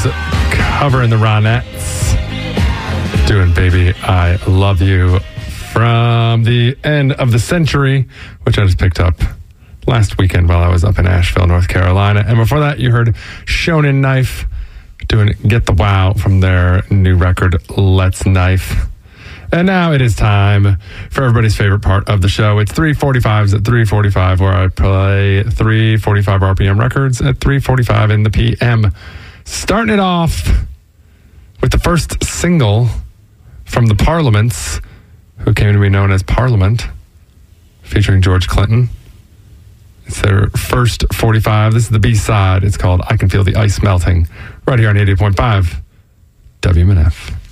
covering the Ronettes. Doing Baby, I Love You from the end of the century, which I just picked up last weekend while I was up in Asheville, North Carolina. And before that, you heard Shonen Knife doing Get the Wow from their new record, Let's Knife. And now it is time for everybody's favorite part of the show. It's 345s at 345, where I play 345 RPM records at 345 in the PM. Starting it off with the first single from the Parliaments, who came to be known as Parliament, featuring George Clinton. It's their first 45. This is the B-side. It's called I Can Feel the Ice Melting, right here on 88.5 WMNF.